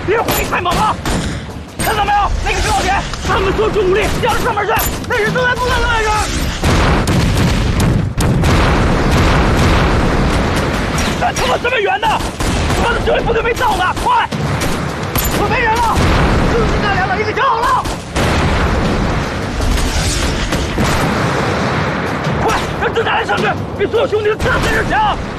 敌人火力太猛了，看到没有？那个10号点，他们所主武力向着上面去，那是自来部队的位置。这他妈这么远的，他的指挥部队没到呢，快！我没人了，就是那两个，一个交好了。快，让郑大来上去，给所有兄弟的子弹在这抢。